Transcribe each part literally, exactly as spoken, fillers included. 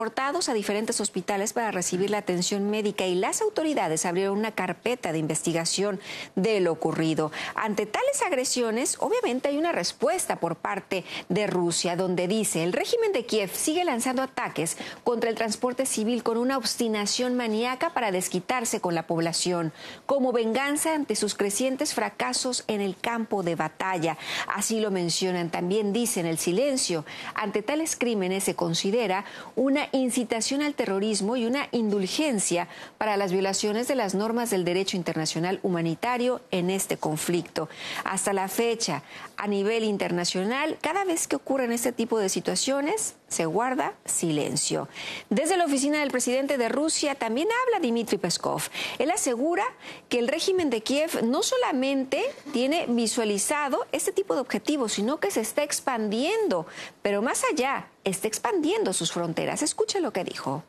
transportados a diferentes hospitales para recibir la atención médica y las autoridades abrieron una carpeta de investigación de lo ocurrido. Ante tales agresiones, obviamente hay una respuesta por parte de Rusia, donde dice el régimen de Kiev sigue lanzando ataques contra el transporte civil con una obstinación maníaca para desquitarse con la población, como venganza ante sus crecientes fracasos en el campo de batalla. Así lo mencionan. También dicen el silencio ante tales crímenes se considera una incitación al terrorismo y una indulgencia para las violaciones de las normas del derecho internacional humanitario en este conflicto. Hasta la fecha, a nivel internacional, cada vez que ocurren este tipo de situaciones, se guarda silencio. Desde la oficina del presidente de Rusia también habla Dmitry Peskov. Él asegura que el régimen de Kiev no solamente tiene visualizado este tipo de objetivos, sino que se está expandiendo, pero más allá, está expandiendo sus fronteras. Escuche lo que dijo.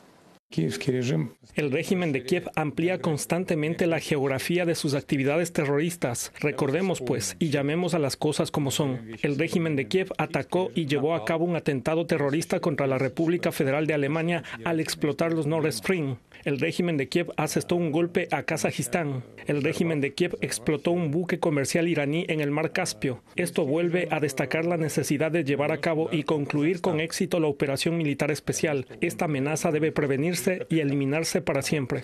El régimen de Kiev amplía constantemente la geografía de sus actividades terroristas. Recordemos, pues, y llamemos a las cosas como son. El régimen de Kiev atacó y llevó a cabo un atentado terrorista contra la República Federal de Alemania al explotar los Nord Stream. El régimen de Kiev asestó un golpe a Kazajistán. El régimen de Kiev explotó un buque comercial iraní en el Mar Caspio. Esto vuelve a destacar la necesidad de llevar a cabo y concluir con éxito la operación militar especial. Esta amenaza debe prevenirse y eliminarse para siempre.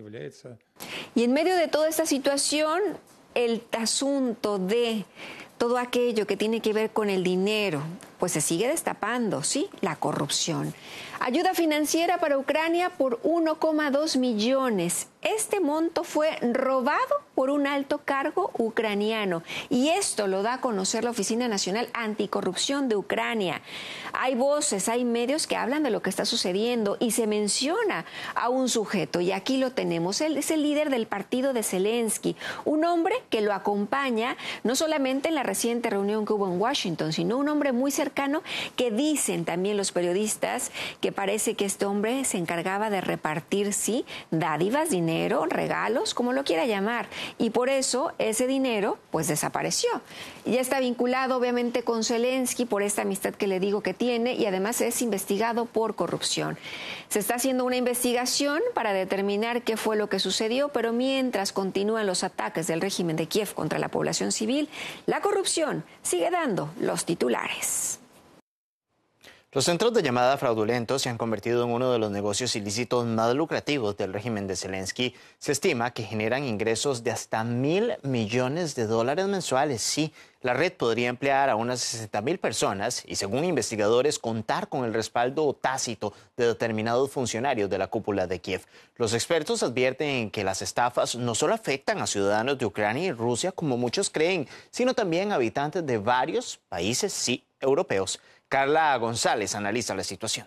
Y en medio de toda esta situación, el asunto de todo aquello que tiene que ver con el dinero, pues se sigue destapando, sí, la corrupción. Ayuda financiera para Ucrania por uno coma dos millones. Este monto fue robado por un alto cargo ucraniano y esto lo da a conocer la Oficina Nacional Anticorrupción de Ucrania. Hay voces, hay medios que hablan de lo que está sucediendo y se menciona a un sujeto y aquí lo tenemos. Él es el líder del partido de Zelensky, un hombre que lo acompaña no solamente en la reciente reunión que hubo en Washington, sino un hombre muy cercano que dicen también los periodistas que parece que este hombre se encargaba de repartir, sí, dádivas, dinero, regalos, como lo quiera llamar. Y por eso ese dinero, pues, desapareció. Y ya está vinculado, obviamente, con Zelensky por esta amistad que le digo que tiene y además es investigado por corrupción. Se está haciendo una investigación para determinar qué fue lo que sucedió, pero mientras continúan los ataques del régimen de Kiev contra la población civil, la corrupción sigue dando los titulares. Los centros de llamada fraudulentos se han convertido en uno de los negocios ilícitos más lucrativos del régimen de Zelensky. Se estima que generan ingresos de hasta mil millones de dólares mensuales. Sí, la red podría emplear a unas sesenta mil personas y, según investigadores, contar con el respaldo tácito de determinados funcionarios de la cúpula de Kiev. Los expertos advierten que las estafas no solo afectan a ciudadanos de Ucrania y Rusia, como muchos creen, sino también a habitantes de varios países, sí, europeos. Carla González analiza la situación.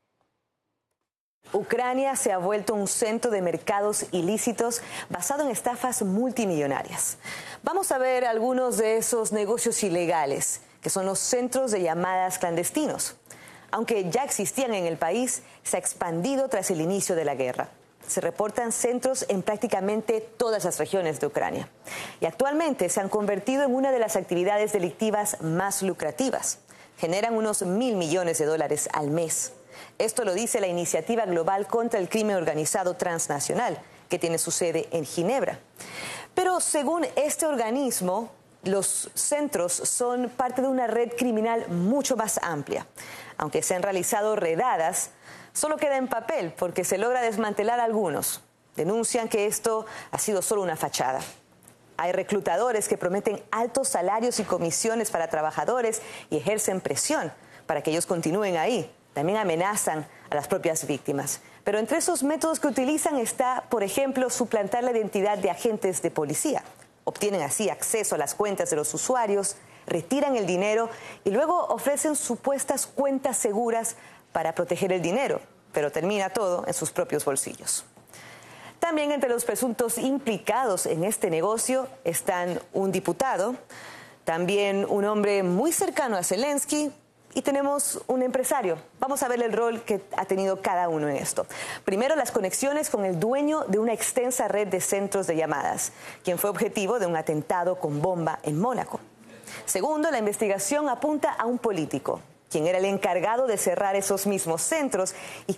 Ucrania se ha vuelto un centro de mercados ilícitos basado en estafas multimillonarias. Vamos a ver algunos de esos negocios ilegales, que son los centros de llamadas clandestinos. Aunque ya existían en el país, se ha expandido tras el inicio de la guerra. Se reportan centros en prácticamente todas las regiones de Ucrania. Y actualmente se han convertido en una de las actividades delictivas más lucrativas. Generan unos mil millones de dólares al mes. Esto lo dice la Iniciativa Global contra el Crimen Organizado Transnacional, que tiene su sede en Ginebra. Pero según este organismo, los centros son parte de una red criminal mucho más amplia. Aunque se han realizado redadas, solo queda en papel porque se logra desmantelar algunos. Denuncian que esto ha sido solo una fachada. Hay reclutadores que prometen altos salarios y comisiones para trabajadores y ejercen presión para que ellos continúen ahí. También amenazan a las propias víctimas. Pero entre esos métodos que utilizan está, por ejemplo, suplantar la identidad de agentes de policía. Obtienen así acceso a las cuentas de los usuarios, retiran el dinero y luego ofrecen supuestas cuentas seguras para proteger el dinero, pero termina todo en sus propios bolsillos. También entre los presuntos implicados en este negocio están un diputado, también un hombre muy cercano a Zelensky y tenemos un empresario. Vamos a ver el rol que ha tenido cada uno en esto. Primero, las conexiones con el dueño de una extensa red de centros de llamadas, quien fue objetivo de un atentado con bomba en Mónaco. Segundo, la investigación apunta a un político, quien era el encargado de cerrar esos mismos centros y